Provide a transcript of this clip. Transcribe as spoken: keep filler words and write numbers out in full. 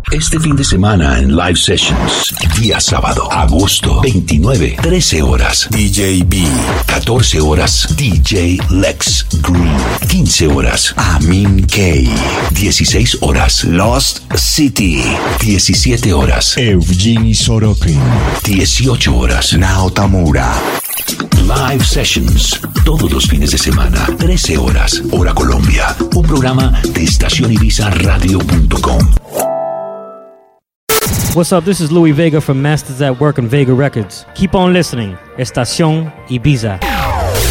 Este fin de semana en Live Sessions, día sábado, agosto veintinueve, trece horas, D J B, catorce horas, D J Lex Green, quince horas, Amin K, dieciséis horas, Lost City, diecisiete horas, Evgeny Sorokin, dieciocho horas, Naotamura. Live Sessions, todos los fines de semana, trece horas, hora Colombia. Un programa de estación ibiza radio punto com. What's up? This is Louis Vega from Masters at Work and Vega Records. Keep on listening. Estación Ibiza.